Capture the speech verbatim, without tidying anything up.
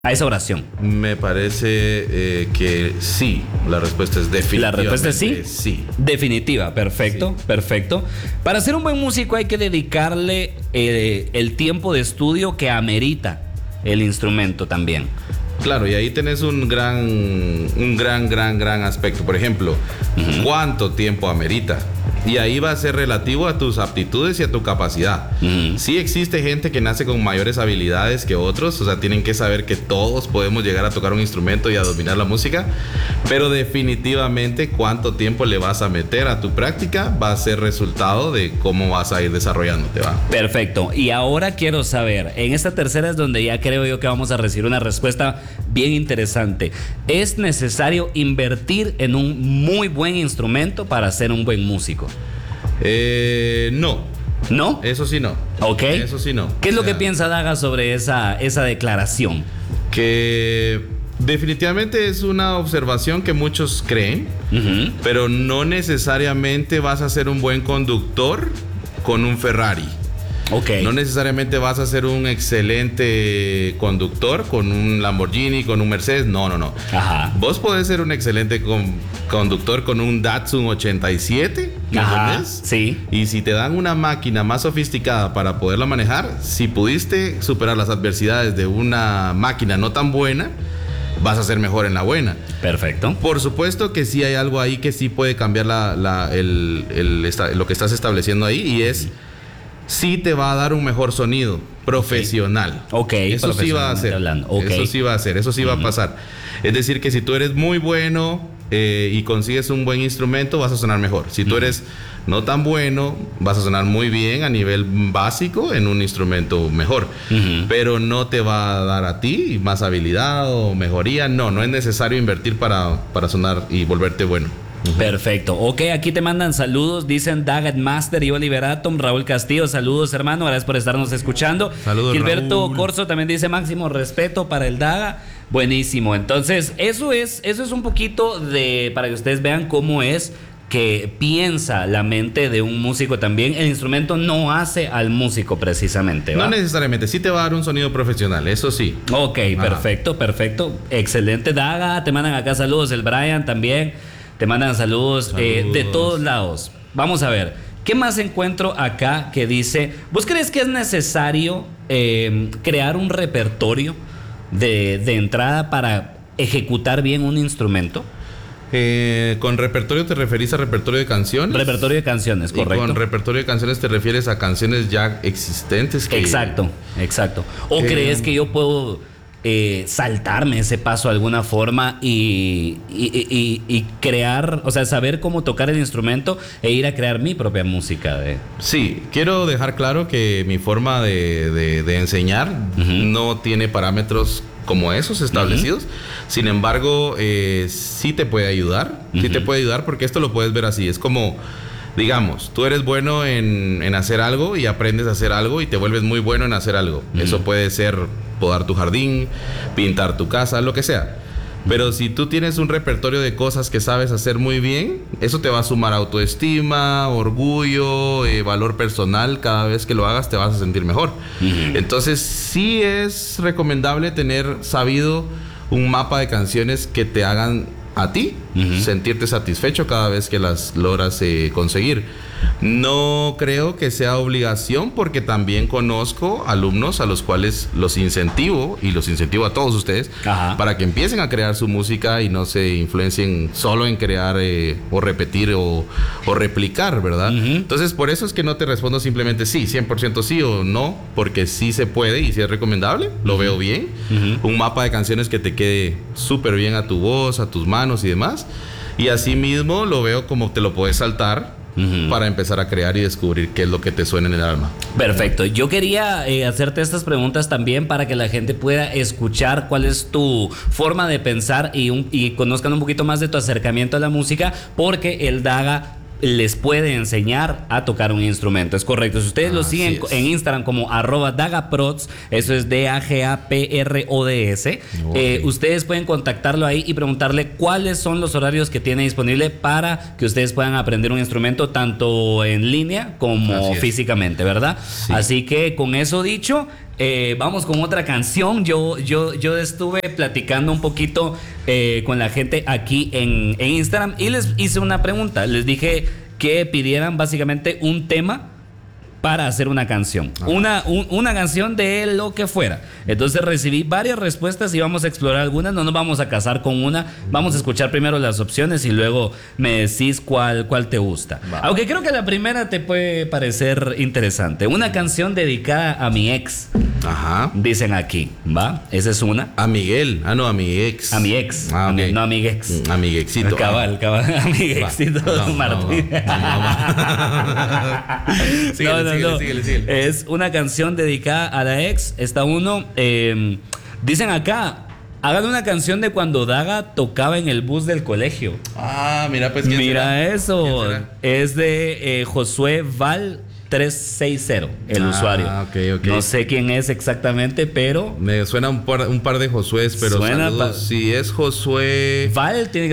a esa oración? Me parece eh, que sí. La respuesta es definitiva. La respuesta es sí. Sí. Definitiva. Perfecto, sí. Perfecto. Para ser un buen músico hay que dedicarle eh, el tiempo de estudio que amerita el instrumento también. Claro, y ahí tenés un gran, un gran, gran, gran aspecto. Por ejemplo, uh-huh. ¿cuánto tiempo amerita? Y ahí va a ser relativo a tus aptitudes y a tu capacidad. Uh-huh. Sí existe gente que nace con mayores habilidades que otros, o sea, tienen que saber que todos podemos llegar a tocar un instrumento y a dominar la música, pero definitivamente cuánto tiempo le vas a meter a tu práctica va a ser resultado de cómo vas a ir desarrollándote, ¿va? Perfecto. Y ahora quiero saber, en esta tercera es donde ya creo yo que vamos a recibir una respuesta bien interesante. ¿Es necesario invertir en un muy buen instrumento para ser un buen músico? Eh, no. ¿No? Eso sí no. Ok. Eso sí no. ¿Qué es o lo sea, que piensa Daga sobre esa, esa declaración? Que definitivamente es una observación que muchos creen, uh-huh. pero no necesariamente vas a ser un buen conductor con un Ferrari. Okay. No necesariamente vas a ser un excelente conductor con un Lamborghini, con un Mercedes. No, no, no. Ajá. Vos podés ser un excelente con, conductor con un Datsun ochenta y siete. Ajá, sí. Y si te dan una máquina más sofisticada para poderla manejar, si pudiste superar las adversidades de una máquina no tan buena, vas a ser mejor en la buena. Perfecto. Por supuesto que sí hay algo ahí que sí puede cambiar la, la, el, el, esta, lo que estás estableciendo ahí, y es... sí te va a dar un mejor sonido profesional. Ok, eso sí va a hacer. Okay. Eso sí va a hacer, eso sí uh-huh. va a pasar. Es decir, que si tú eres muy bueno eh, y consigues un buen instrumento, vas a sonar mejor. Si tú uh-huh. eres no tan bueno, vas a sonar muy bien a nivel básico en un instrumento mejor. Uh-huh. Pero no te va a dar a ti más habilidad o mejoría. No, no es necesario invertir para, para sonar y volverte bueno. Uh-huh. Perfecto. Ok, aquí te mandan saludos. Dicen Daggett Master y Oliver Atom. Raúl Castillo, saludos, hermano. Gracias por estarnos escuchando. Saludos, Gilberto Raúl. Corso también dice máximo respeto para el Daga. Buenísimo. Entonces, eso es, eso es un poquito de para que ustedes vean cómo es que piensa la mente de un músico también. El instrumento no hace al músico precisamente, ¿va? No necesariamente, sí te va a dar un sonido profesional, eso sí. Ok, Ajá. perfecto, perfecto. Excelente, Daga. Te mandan acá saludos. El Brian también. Te mandan saludos, saludos. Eh, de todos lados. Vamos a ver, ¿qué más encuentro acá que dice? ¿Vos crees que es necesario eh, crear un repertorio de, de entrada para ejecutar bien un instrumento? Eh, ¿Con repertorio te referís a repertorio de canciones? Repertorio de canciones, correcto. Y con repertorio de canciones te refieres a canciones ya existentes. Que... Exacto, exacto. ¿O eh... crees que yo puedo... Eh, saltarme ese paso de alguna forma y, y, y, y crear, o sea, saber cómo tocar el instrumento e ir a crear mi propia música? De... Sí, quiero dejar claro que mi forma de, de, de enseñar uh-huh. no tiene parámetros como esos establecidos. Uh-huh. Sin embargo, eh, sí te puede ayudar, uh-huh. sí te puede ayudar porque esto lo puedes ver así, es como... Digamos, tú eres bueno en, en hacer algo y aprendes a hacer algo y te vuelves muy bueno en hacer algo. Uh-huh. Eso puede ser podar tu jardín, pintar tu casa, lo que sea. Pero si tú tienes un repertorio de cosas que sabes hacer muy bien, eso te va a sumar autoestima, orgullo, eh, valor personal. Cada vez que lo hagas te vas a sentir mejor. Uh-huh. Entonces sí es recomendable tener sabido un mapa de canciones que te hagan a ti uh-huh. sentirte satisfecho cada vez que las logras eh, conseguir. No creo que sea obligación porque también conozco alumnos a los cuales los incentivo y los incentivo a todos ustedes Ajá. para que empiecen a crear su música y no se influencien solo en crear eh, o repetir o, o replicar, ¿verdad? Uh-huh. Entonces por eso es que no te respondo simplemente sí, cien por ciento sí o no, porque sí se puede y sí es recomendable, lo uh-huh. veo bien. Uh-huh. Un mapa de canciones que te quede súper bien a tu voz, a tus manos y demás. Y así mismo lo veo como te lo puedes saltar Uh-huh. para empezar a crear y descubrir qué es lo que te suena en el alma. Perfecto. Yo quería eh, hacerte estas preguntas también para que la gente pueda escuchar cuál es tu forma de pensar y, un, y conozcan un poquito más de tu acercamiento a la música, porque el Daga les puede enseñar a tocar un instrumento. Es correcto. Si ustedes ah, lo siguen en Instagram como arroba dagaprods, eso es D A G A P R O D S, okay. eh, ustedes pueden contactarlo ahí y preguntarle cuáles son los horarios que tiene disponible para que ustedes puedan aprender un instrumento tanto en línea como físicamente, ¿verdad? Sí. Así que con eso dicho, eh, vamos con otra canción. Yo, yo, yo estuve platicando un poquito eh, con la gente aquí en, en Instagram y les hice una pregunta. Les dije que pidieran básicamente un tema para hacer una canción. Una, un, una canción de lo que fuera. Entonces recibí varias respuestas y vamos a explorar algunas. No nos vamos a casar con una. Vamos a escuchar primero las opciones y luego me decís cuál, cuál te gusta. Va. Aunque creo que la primera te puede parecer interesante. Una canción dedicada a mi ex. Ajá. Dicen aquí, ¿va? Esa es una. A Miguel. Ah, no, a mi ex. A mi ex. Ah, a mi, okay. no a mi ex. A mi exito. Cabal, cabal. A mi exito Martín. No, no, no. Síguele, síguele. Es una canción dedicada a la ex. Está uno. Eh, dicen acá. Hagan una canción de cuando Daga tocaba en el bus del colegio. Ah, mira, pues. ¿quién Mira será? eso. Es de eh, Josué Val tres seis cero, el ah, usuario. Okay, okay. No sé quién es exactamente, pero. Me suena un par, un par de Josués, pero suena saludos. Pa- si es Josué. Val tiene que